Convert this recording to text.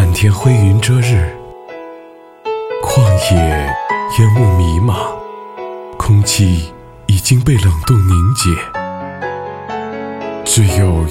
满天灰云遮日，旷野烟雾弥漫，空气已经被冷冻凝结，只有